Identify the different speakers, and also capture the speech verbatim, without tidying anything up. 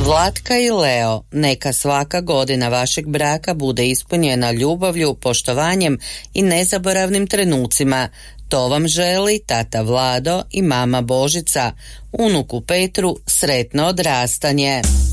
Speaker 1: Vlatka i Leo, neka svaka godina vašeg braka bude ispunjena ljubavlju, poštovanjem i nezaboravnim trenucima. To vam želi tata Vlado i mama Božica. Unuku Petru sretno odrastanje.